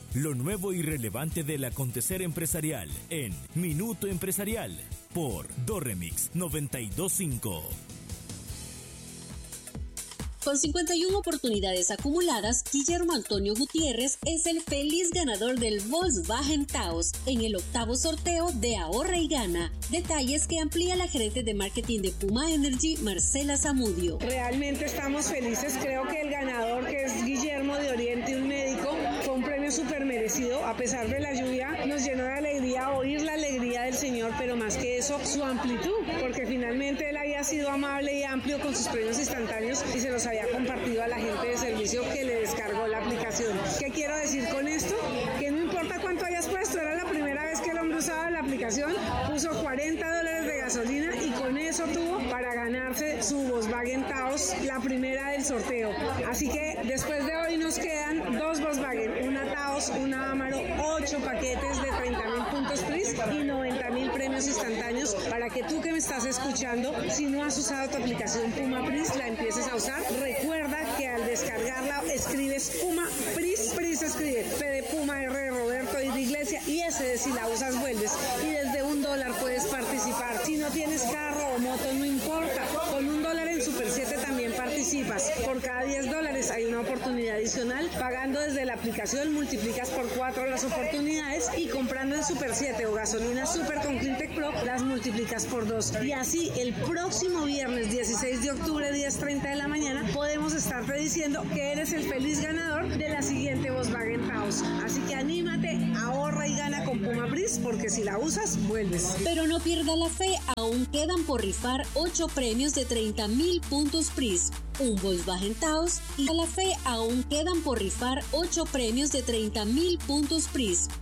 lo nuevo y relevante del acontecer empresarial en Minuto Empresarial por Dorremix 92.5. Con 51 oportunidades acumuladas, Guillermo Antonio Gutiérrez es el feliz ganador del Volkswagen Taos en el 8º sorteo de Ahorra y Gana. Detalles que amplía la gerente de marketing de Puma Energy, Marcela Zamudio. Realmente estamos felices. Creo que el ganador, que es Guillermo de Oriente, un médico, fue un premio súper merecido. A pesar de la lluvia, nos llenó de alegría oír la alegría del señor, pero más que eso, su amplitud, porque finalmente él había sido amable y amplio con sus premios instantáneos y se los había compartido a la gente de servicio que le descargó la aplicación. ¿Qué quiero decir con esto? Que no importa cuánto hayas puesto, era la primera vez que el hombre usaba la aplicación, puso $40 de gasolina y con eso tuvo para ganarse su Volkswagen Taos, la primera del sorteo. Así que después de hoy nos quedan 2 Volkswagen, una Taos, una Amaro, 8 paquetes de 30.000 puntos PRIS y 90.000 premios instantáneos para que tú que me estás escuchando, si no has usado tu aplicación Puma PRIS, la empieces a usar. Recuerda que al descargarla escribes Puma PRIS, PRIS escribe P de Puma, R de Roberto y de Iglesia y S de si la usas vuelves y desde $1 puedes participar. Si no tienes carro o moto no importa, con $1 en Super 7 también participas. Por cada $10 hay una oportunidad adicional. Pagando desde la aplicación multiplicas por 4 las oportunidades y comprando en Super 7 o gasolina Super con Cleantech Pro las multiplicas por 2. Y así el próximo viernes 16 de octubre 10:30 de la mañana podemos estarte diciendo que eres el feliz ganador de la siguiente Volkswagen Taos. Así que anímate, ahorra y gana con Puma PRIS porque si la usas vuelves. Pero no pierda la fe, aún quedan por rifar 8 premios de 30.000 puntos PRIS, un Volkswagen Taos y a la fe aún quedan por rifar 8 premios de 30.000 puntos PRIS.